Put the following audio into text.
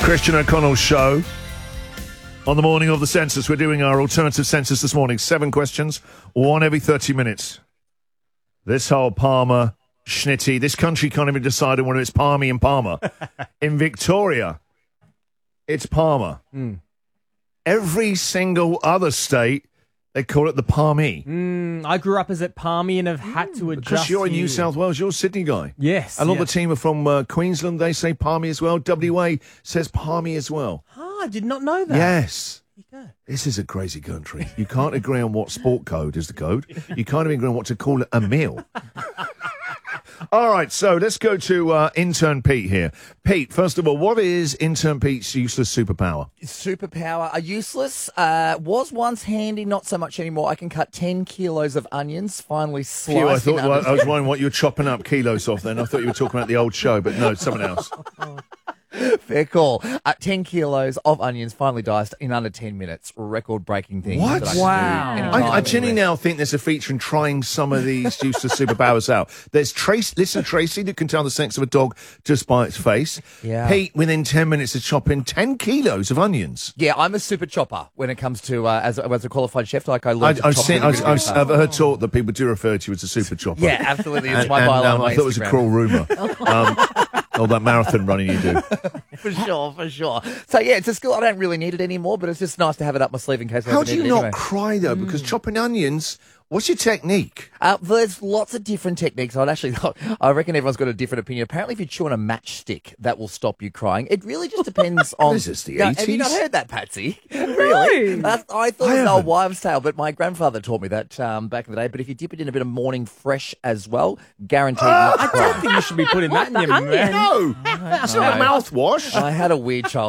Christian O'Connell's show. On the morning of the census, we're doing our alternative census this morning. 7 questions, one every 30 minutes. This whole Palmer, Schnitty, this country can't even decide whether it's Palmy and Palmer. In Victoria, it's Palmer. Every single other state, they call it the Palmy. I grew up as at Palmy and have had to adjust. Because you're in New South Wales, you're a Sydney guy. Yes. A lot of the team are from Queensland, they say Palmy as well. WA says Palmy as well. I did not know that. Yes. There you go. This is a crazy country. You can't agree on what sport code is the code. You can't even agree on what to call a meal. All right, so let's go to intern Pete here. Pete, first of all, what is intern Pete's useless superpower? Superpower are useless. Was once handy, not so much anymore. I can cut 10 kilos of onions, finally sliced. I was wondering what you were chopping up kilos off then. I thought you were talking about the old show, but no, someone else. Fair call. 10 kilos of onions finally diced in under 10 minutes. Record-breaking thing. What? That I can Wow. do in a I time genuinely limit. now think there's a feature in trying some of these useless superpowers out. There's Tracy that can tell the sex of a dog just by its face. Yeah. Pete, within 10 minutes of chopping 10 kilos of onions. Yeah, I'm a super chopper when it comes to, as a qualified chef, like I learned to chop really, really fast. I've heard taught that people do refer to you as a super chopper. Yeah, absolutely. It's my byline on my I thought it was a Instagram. cruel rumour. All that marathon running you do. For sure. So, yeah, it's a skill I don't really need it anymore, but it's just nice to have it up my sleeve in case I How ever do need you it not anyway. cry, though? Because chopping onions, what's your technique? There's lots of different techniques. I reckon everyone's got a different opinion. Apparently, if you chew on a matchstick, that will stop you crying. It really just depends on... Is this the Now, have you 80s? not heard that, Patsy? Really? I thought it was an old wives' tale, but my grandfather taught me that back in the day. But if you dip it in a bit of morning fresh as well, guaranteed not to I cry. don't think you should be putting that in your mouth. No! It's not a mouthwash. I had a weird childhood.